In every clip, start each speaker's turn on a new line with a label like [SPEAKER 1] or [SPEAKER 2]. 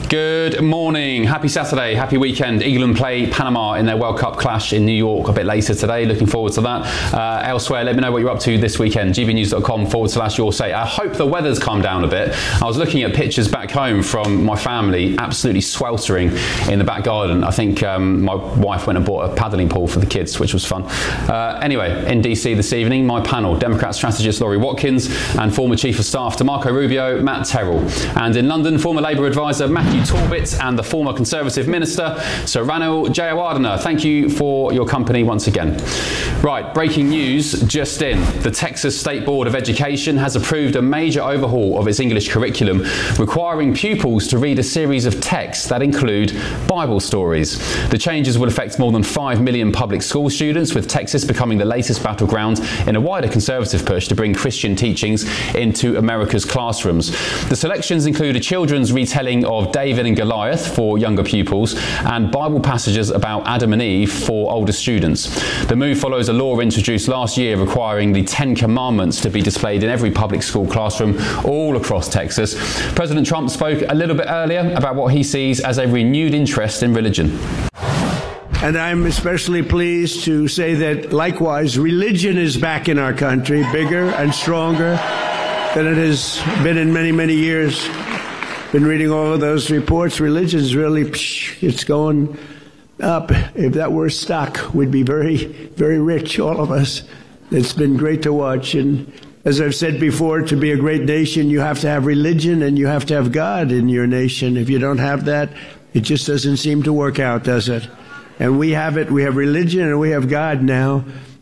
[SPEAKER 1] Good morning. Happy Saturday. Happy weekend. England play Panama in their World Cup clash in New York a bit later today. Looking forward to that. Elsewhere, let me know what you're up to this weekend. gbnews.com/your say. I hope the weather's calmed down a bit. I was looking at pictures back home from my family, absolutely sweltering in the back garden. I think my wife went and bought a paddling pool for the kids, which was fun. Anyway, in DC this evening, my panel, Democrat strategist Laurie Watkins and former Chief of Staff to Marco Rubio, Matt Terrell. And in London, former Labour advisor Matthew Torbett and the former Conservative Minister, Sir Ranil Jayawardena. Thank you for your company once again. Right, breaking news just in. The Texas State Board of Education has approved a major overhaul of its English curriculum, requiring pupils to read a series of texts that include Bible stories. The changes will affect more than 5 million public school students, with Texas becoming the latest battleground in a wider conservative push to bring Christian teachings into America's classrooms. The selections include a children's retelling of David and Goliath for younger pupils and Bible passages about Adam and Eve for older students. The move follows a law introduced last year requiring the 10 Commandments to be displayed in every public school classroom all across Texas. President Trump spoke a little bit earlier about what he sees as a renewed interest in religion.
[SPEAKER 2] And I'm especially pleased to say that, likewise, religion is back in our country, bigger and stronger than it has been in many, many years. Been reading all of those reports. Religion's really, it's going up. If that were stock, we'd be very, very rich, all of us. It's been great to watch. And as I've said before, to be a great nation, you have to have religion and you have to have God in your nation. If you don't have that, it just doesn't seem to work out, does it? And we have it. We have religion and we have God now.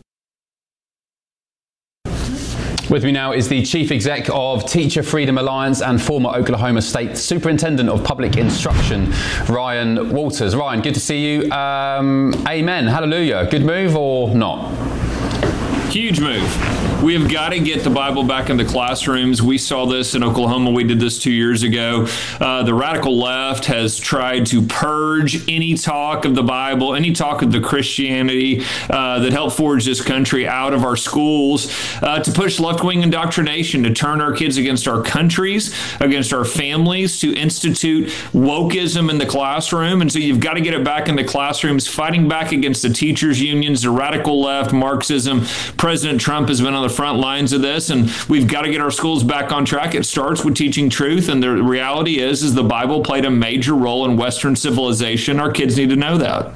[SPEAKER 1] With me now is the Chief Exec of Teacher Freedom Alliance and former Oklahoma State Superintendent of Public Instruction, Ryan Walters. Ryan, good to see you. Amen. Hallelujah. Good move or not?
[SPEAKER 3] Huge move. We have got to get the Bible back in the classrooms. We saw this in Oklahoma. We did this 2 years ago. The radical left has tried to purge any talk of the Bible, any talk of the Christianity that helped forge this country out of our schools, to push left-wing indoctrination, to turn our kids against our countries, against our families, to institute wokeism in the classroom. And so you've got to get it back in the classrooms, fighting back against the teachers' unions, the radical left, Marxism. President Trump has been on the front lines of this, and we've got to get our schools back on track. It starts with teaching truth, and the reality is the Bible played a major role in Western civilization. Our kids need to know that.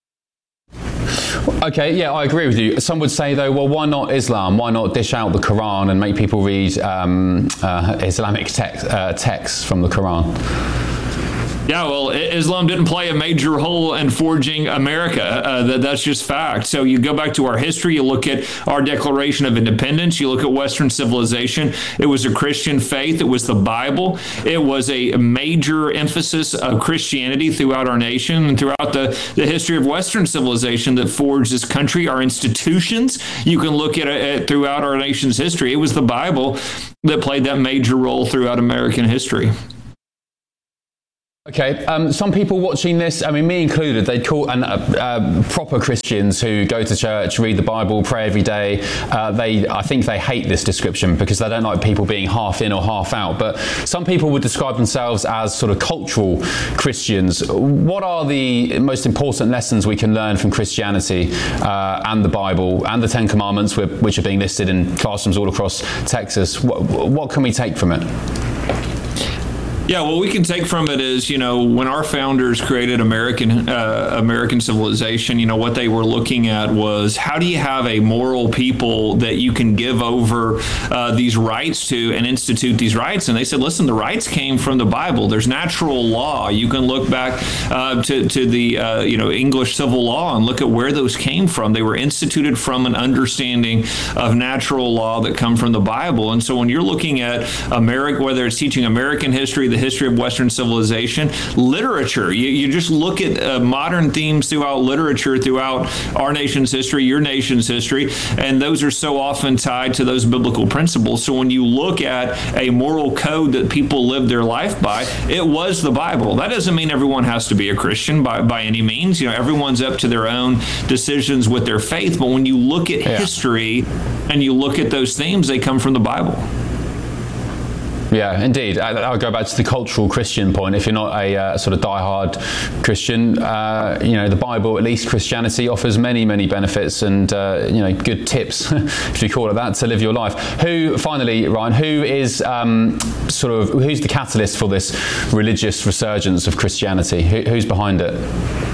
[SPEAKER 1] Okay, yeah, I agree with you. Some would say, though, well, why not Islam? Why not dish out the Quran and make people read Islamic texts from the Quran?
[SPEAKER 3] Yeah, well, Islam didn't play a major role in forging America. That's just fact. So you go back to our history, you look at our Declaration of Independence, you look at Western civilization. It was a Christian faith. It was the Bible. It was a major emphasis of Christianity throughout our nation and throughout the history of Western civilization that forged this country, our institutions. You can look at it throughout our nation's history. It was the Bible that played that major role throughout American history.
[SPEAKER 1] Okay, some people watching this, I mean, me included, they'd call, and proper Christians who go to church, read the Bible, pray every day, I think they hate this description because they don't like people being half in or half out. But some people would describe themselves as sort of cultural Christians. What are the most important lessons we can learn from Christianity and the Bible and the 10 Commandments, which are being listed in classrooms all across Texas? What can we take from it?
[SPEAKER 3] Yeah, what we can take from it is, when our founders created American civilization, what they were looking at was, how do you have a moral people that you can give over these rights to and institute these rights? And they said, listen, the rights came from the Bible. There's natural law. You can look back to the English civil law and look at where those came from. They were instituted from an understanding of natural law that come from the Bible. And so when you're looking at America, whether it's teaching American history, the history of Western civilization, literature. You just look at modern themes throughout literature, throughout our nation's history, your nation's history, and those are so often tied to those biblical principles. So when you look at a moral code that people live their life by, it was the Bible. That doesn't mean everyone has to be a Christian by any means. Everyone's up to their own decisions with their faith. But when you look at history and you look at those themes, they come from the Bible.
[SPEAKER 1] Yeah, indeed. I'll go back to the cultural Christian point. If you're not a sort of diehard Christian, the Bible, at least Christianity, offers many, many benefits and good tips, if you call it that, to live your life. Finally, Ryan, who's the catalyst for this religious resurgence of Christianity? Who's behind it?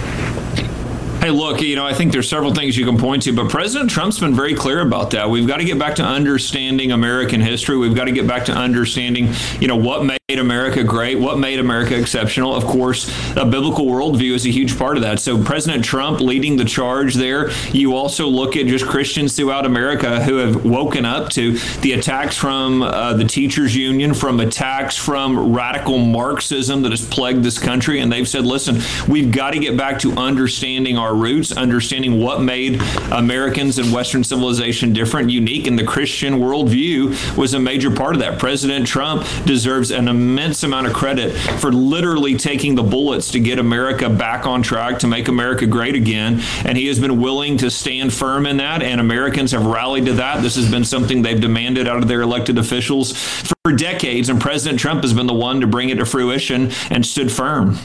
[SPEAKER 3] Hey, look, I think there's several things you can point to, but President Trump's been very clear about that. We've got to get back to understanding American history. We've got to get back to understanding, what made America great, what made America exceptional. Of course, a biblical worldview is a huge part of that. So President Trump leading the charge there. You also look at just Christians throughout America who have woken up to the attacks from the teachers union, from attacks from radical Marxism that has plagued this country. And they've said, listen, we've got to get back to understanding our roots, understanding what made Americans and Western civilization different, unique, and the Christian worldview was a major part of that. President Trump deserves an immense amount of credit for literally taking the bullets to get America back on track, to make America great again, and he has been willing to stand firm in that, and Americans have rallied to that. This has been something they've demanded out of their elected officials for decades, and President Trump has been the one to bring it to fruition and stood firm.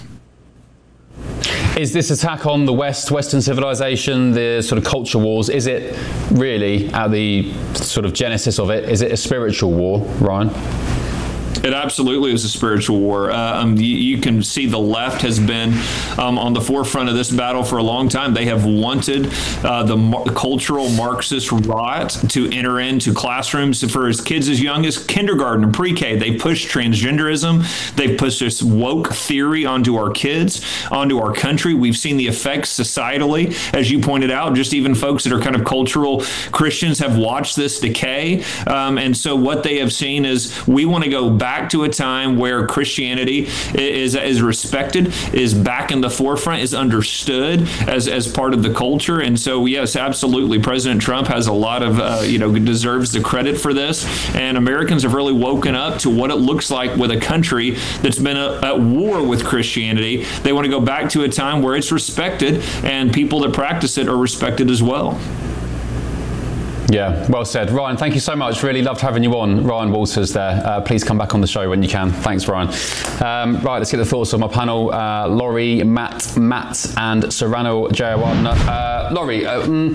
[SPEAKER 1] Is this attack on the Western civilization, the sort of culture wars, is it really, at the sort of genesis of it, is it a spiritual war, Ryan?
[SPEAKER 3] It absolutely is a spiritual war. You can see the left has been on the forefront of this battle for a long time. They have wanted the cultural Marxist right to enter into classrooms for as kids as young as kindergarten and pre-K. They push transgenderism. They push this woke theory onto our kids, onto our country. We've seen the effects societally, as you pointed out. Just even folks that are kind of cultural Christians have watched this decay. And so what they have seen is we want to go back to a time where Christianity is respected, is back in the forefront, is understood as part of the culture. And so, yes, absolutely, President Trump has a lot of, deserves the credit for this. And Americans have really woken up to what it looks like with a country that's been at war with Christianity. They want to go back to a time where it's respected and people that practice it are respected as well.
[SPEAKER 1] Yeah, well said. Ryan, thank you so much. Really loved having you on. Ryan Walters there. Please come back on the show when you can. Thanks, Ryan. Right, let's get the thoughts of my panel. Laurie, Matt, and Saranil Jayawardena. Laurie,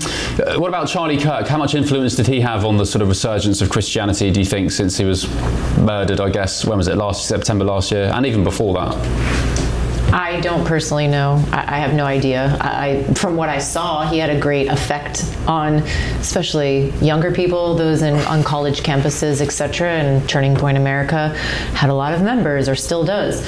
[SPEAKER 1] what about Charlie Kirk? How much influence did he have on the sort of resurgence of Christianity, do you think, since he was murdered, I guess, when was it, September last year, and even before that?
[SPEAKER 4] I don't personally know. I have no idea. From what I saw, he had a great effect on especially younger people, those on college campuses, etc. And Turning Point America had a lot of members, or still does.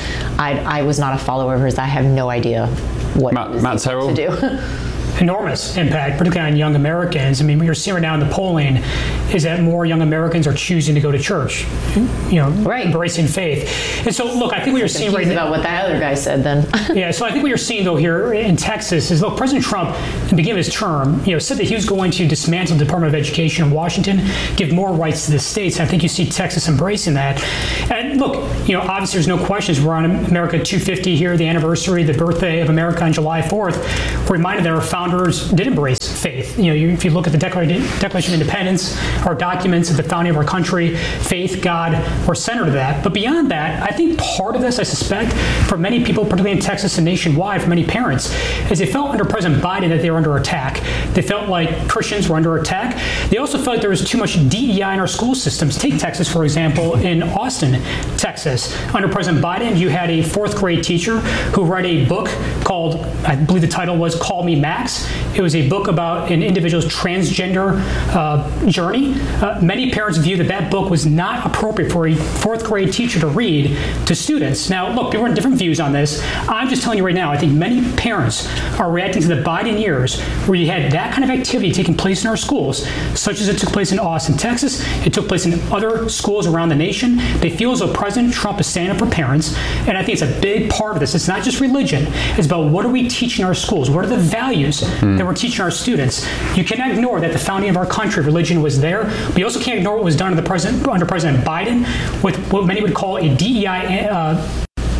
[SPEAKER 4] I was not a follower of his. I have no idea what
[SPEAKER 1] Matt Terrell
[SPEAKER 4] to do.
[SPEAKER 5] Enormous impact, particularly on young Americans. I mean, what you're seeing right now in the polling is that more young Americans are choosing to go to church,
[SPEAKER 4] right,
[SPEAKER 5] embracing faith. And so, look, I think what you're seeing right now
[SPEAKER 4] about what that other guy said then.
[SPEAKER 5] Yeah, so I think what you're seeing though here in Texas is, look, President Trump, in the beginning of his term, said that he was going to dismantle the Department of Education in Washington, give more rights to the states. And I think you see Texas embracing that. And look, obviously there's no questions. We're on America 250 here, the anniversary, the birthday of America on July 4th. We're reminded that our founders did embrace faith. If you look at the Declaration of Independence, our documents at the founding of our country, faith, God, were centered to that. But beyond that, I think part of this, I suspect, for many people, particularly in Texas and nationwide, for many parents, is they felt under President Biden that they were under attack. They felt like Christians were under attack. They also felt like there was too much DEI in our school systems. Take Texas, for example, in Austin, Texas. Under President Biden, you had a 4th grade teacher who read a book called, I believe the title was Call Me Max. It was a book about an individual's transgender journey. Many parents view that book was not appropriate for a 4th grade teacher to read to students. Now, look, there were different views on this. I'm just telling you right now, I think many parents are reacting to the Biden years where you had that kind of activity taking place in our schools, such as it took place in Austin, Texas. It took place in other schools around the nation. They feel as though President Trump is standing up for parents, and I think it's a big part of this. It's not just religion. It's about what are we teaching our schools? What are the values that we're teaching our students? You cannot ignore that the founding of our country, religion was there, but you also can't ignore what was done under President Biden with what many would call a DEI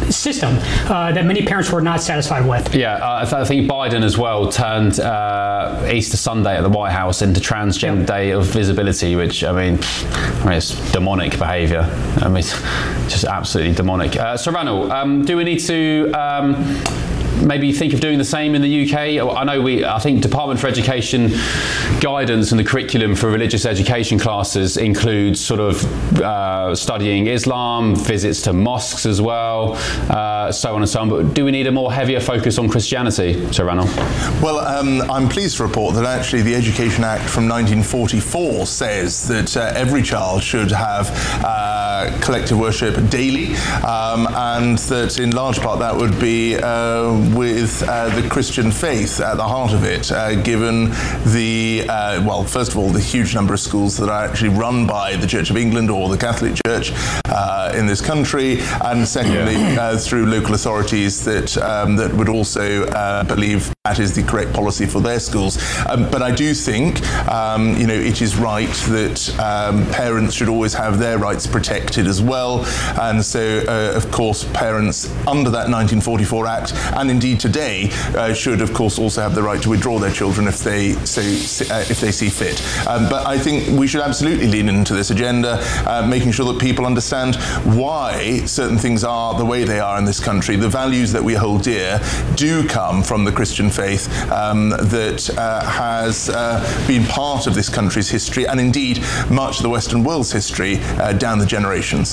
[SPEAKER 5] system that many parents were not satisfied with.
[SPEAKER 1] Yeah, I think Biden as well turned Easter Sunday at the White House into Transgender Day of Visibility, which, I mean, it's demonic behaviour. I mean, it's just absolutely demonic. So, Ranul, do we need to maybe think of doing the same in the UK? I think Department for Education guidance and the curriculum for religious education classes includes sort of studying Islam, visits to mosques as well, so on and so on. But do we need a more heavier focus on Christianity, Sir Ranul?
[SPEAKER 6] Well, I'm pleased to report that actually the Education Act from 1944 says that every child should have collective worship daily, and that in large part that would be with the Christian faith at the heart of it, given the, well, first of all, the huge number of schools that are actually run by the Church of England or the Catholic Church in this country, and secondly, through local authorities that would also believe that is the correct policy for their schools. But I do think, it is right that parents should always have their rights protected as well. And so, of course, parents under that 1944 Act, and indeed today, should, of course, also have the right to withdraw their children if they see fit. But I think we should absolutely lean into this agenda, making sure that people understand why certain things are the way they are in this country. The values that we hold dear do come from the Christian faith that has been part of this country's history, and indeed much of the Western world's history down the generations.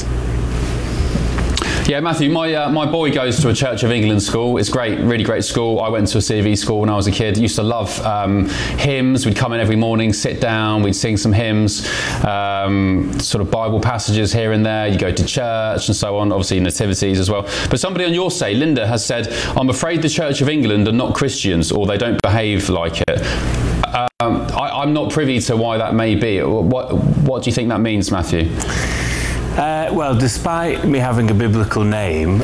[SPEAKER 1] Yeah, Matthew, my boy goes to a Church of England school. It's great, really great school. I went to a CV school when I was a kid. Used to love hymns. We'd come in every morning, sit down, we'd sing some hymns, sort of Bible passages here and there. You go to church and so on, obviously nativities as well. But somebody on your say, Linda, has said, I'm afraid the Church of England are not Christians, or they don't behave like it. I'm not privy to why that may be. What do you think that means, Matthew?
[SPEAKER 7] Well, despite me having a biblical name,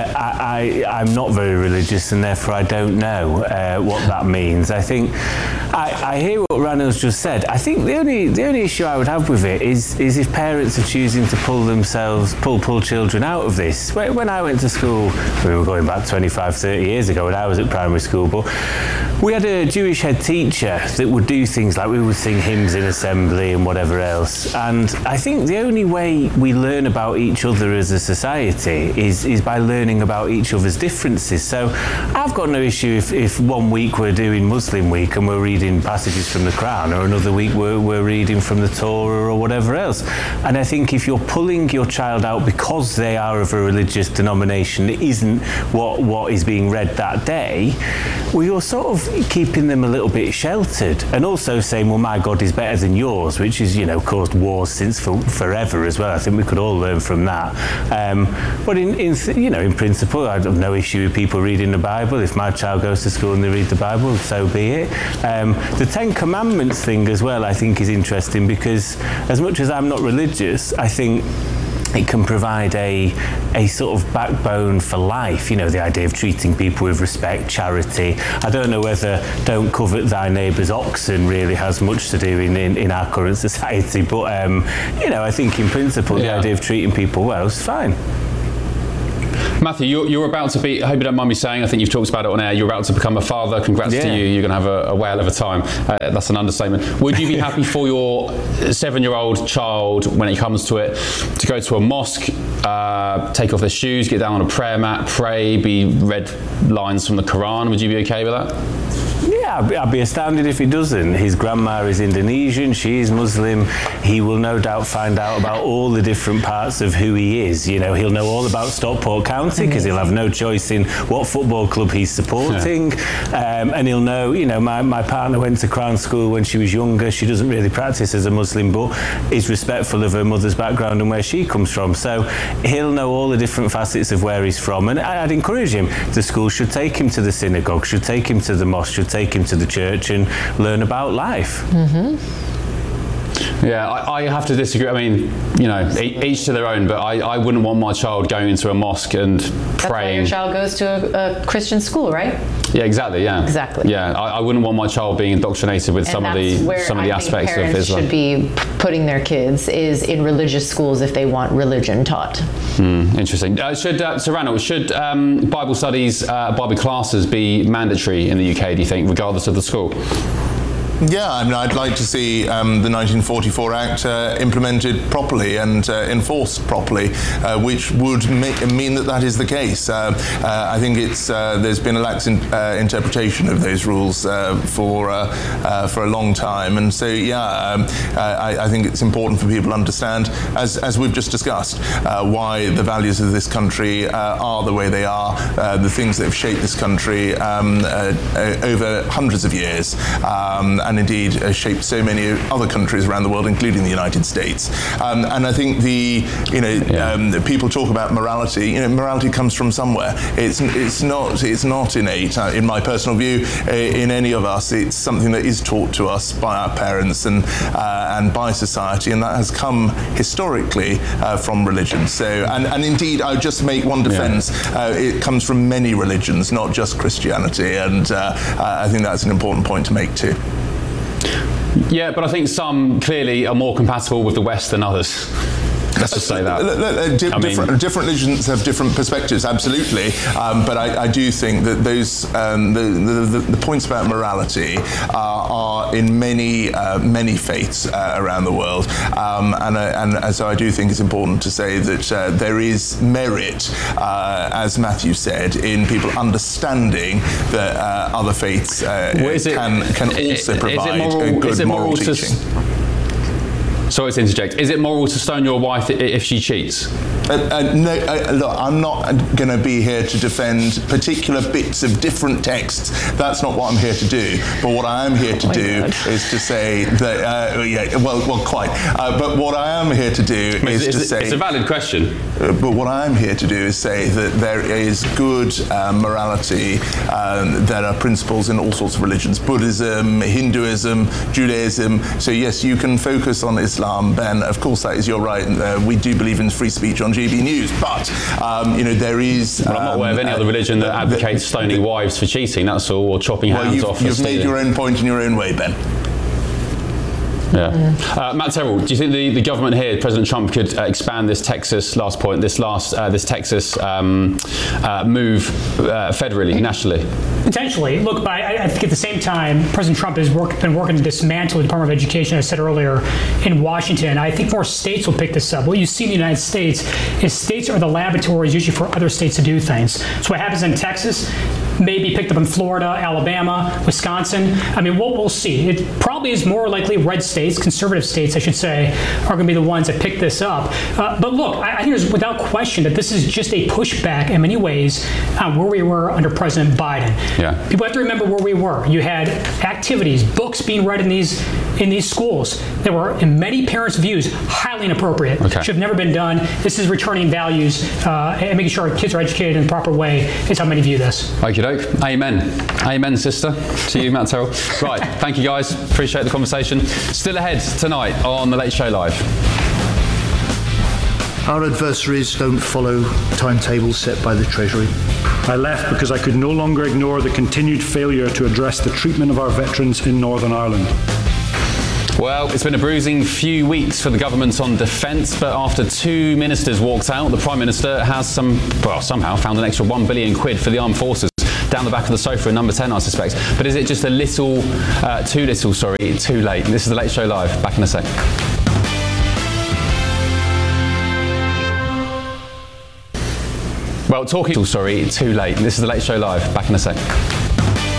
[SPEAKER 7] I'm not very religious, and therefore I don't know what that means. I think I hear what Ranul's just said. I think the only issue I would have with it is if parents are choosing to pull children out of this. When I went to school, we were going back 25, 30 years ago when I was at primary school, but we had a Jewish head teacher that would do things like we would sing hymns in assembly and whatever else. And I think the only way we learn about each other as a society is by learning about each other's differences. So I've got no issue if 1 week we're doing Muslim week and we're reading passages from the Quran, or another week we're reading from the Torah or whatever else. And I think if you're pulling your child out because they are of a religious denomination that isn't what is being read that day, well, you're sort of keeping them a little bit sheltered, and also saying, well, my God is better than yours, which has caused wars since forever as well. I think we could all learn from that. But in principle, I have no issue with people reading the Bible. If my child goes to school and they read the Bible, so be it. The Ten Commandments thing as well, I think, is interesting, because as much as I'm not religious, I think it can provide a sort of backbone for life, the idea of treating people with respect, charity. I don't know whether don't covet thy neighbour's oxen really has much to do in our current society, but I think in principle the idea of treating people well is fine.
[SPEAKER 1] Matthew, you're about to be, I hope you don't mind me saying, I think you've talked about it on air, you're about to become a father. Congrats to you. You're going to have a whale of a time. That's an understatement. Would you be happy for your 7-year-old child, when it comes to it, to go to a mosque, take off their shoes, get down on a prayer mat, pray, be read lines from the Quran? Would you be okay with that?
[SPEAKER 7] Yeah, I'd be astounded if he doesn't. His grandma is Indonesian, she is Muslim. He will no doubt find out about all the different parts of who he is. He'll know all about Stockport County, because he'll have no choice in what football club he's supporting. And he'll know, my partner went to Crown School when she was younger. She doesn't really practice as a Muslim, but is respectful of her mother's background and where she comes from. So he'll know all the different facets of where he's from. And I'd encourage him. The school should take him to the synagogue, should take him to the mosque, should take him to the church and learn about life.
[SPEAKER 1] Yeah, I have to disagree. I mean, you know, each to their own, but I wouldn't want my child going into a mosque and praying.
[SPEAKER 4] That's why your child goes to a Christian school, right?
[SPEAKER 1] Yeah, exactly. Yeah,
[SPEAKER 4] exactly.
[SPEAKER 1] Yeah, I wouldn't want my child being indoctrinated with some of the aspects of Islam.
[SPEAKER 4] Should be putting their kids is in religious schools if they want religion taught.
[SPEAKER 1] Interesting. So Ranald, should Bible studies, Bible classes be mandatory in the UK? Do you think, regardless of the school?
[SPEAKER 6] Yeah, I mean, I'd like to see the 1944 Act implemented properly and enforced properly, which would mean that is the case. I think there's been a lax interpretation of those rules for a long time, and so I think it's important for people to understand, as we've just discussed, why the values of this country are the way they are, the things that have shaped this country over hundreds of years. And indeed shaped so many other countries around the world, including the United States. And I think people talk about morality. You know, morality comes from somewhere. It's not innate. In my personal view, in any of us, it's something that is taught to us by our parents and by society, and that has come historically from religion. So, and indeed, I would just make one defence. It comes from many religions, not just Christianity, and I think that's an important point to make too.
[SPEAKER 1] Yeah, but I think some clearly are more compatible with the West than others. Let's just say that. Different religions have different perspectives, absolutely. But I do think that those the points about morality are in many faiths around the world, and so I do think it's important to say that there is merit, as Matthew said, in people understanding that other faiths can also provide a good moral teaching. Sorry to interject. Is it moral to stone your wife if she cheats?
[SPEAKER 6] No, look, I'm not going to be here to defend particular bits of different texts. That's not what I'm here to do. But what I am here to do is to say that, quite. But what I am here to do is to say...
[SPEAKER 1] It's a valid question.
[SPEAKER 6] But what I am here to do is say that there is good morality. There are principles in all sorts of religions. Buddhism, Hinduism, Judaism. So yes, you can focus on Islam, Ben. Of course, that is your right. We do believe in free speech on GB News, but there is.
[SPEAKER 1] Well, I'm not aware of any other religion that advocates stoning wives for cheating. That's all, or chopping hands off.
[SPEAKER 6] You've made your own point in your own way, Ben.
[SPEAKER 1] Yeah. Matt Terrell, do you think the government here, President Trump, could expand this Texas move federally, nationally?
[SPEAKER 5] Potentially. Look, but I think at the same time, President Trump has been working to dismantle the Department of Education, as I said earlier, in Washington. I think more states will pick this up. What you see in the United States is states are the laboratories usually for other states to do things. So what happens in Texas may be picked up in Florida, Alabama, Wisconsin. I mean, we'll see. It probably is more likely red states, conservative states, I should say, are going to be the ones that pick this up. But look, I think there's without question that this is just a pushback in many ways on where we were under President Biden.
[SPEAKER 1] Yeah.
[SPEAKER 5] People have to remember where we were. You had activities, books being read in these schools that were, in many parents' views, highly inappropriate.
[SPEAKER 1] Okay.
[SPEAKER 5] Should have never been done. This is returning values and making sure our kids are educated in the proper way is how many view this.
[SPEAKER 1] Okey-doke. Amen. Amen, sister. To you, Matt Terrell. Right. Thank you, guys. Appreciate the conversation. Still ahead tonight on The Late Show Live.
[SPEAKER 8] Our adversaries don't follow timetables set by the Treasury.
[SPEAKER 9] I left because I could no longer ignore the continued failure to address the treatment of our veterans in Northern Ireland.
[SPEAKER 1] Well, it's been a bruising few weeks for the government on defence, but after 2 ministers walked out, the Prime Minister has somehow found an extra £1 billion for the armed forces down the back of the sofa in number 10, I suspect. But is it just too late? This is The Late Show Live. Back in a sec. Well, too late. This is The Late Show Live. Back in a sec.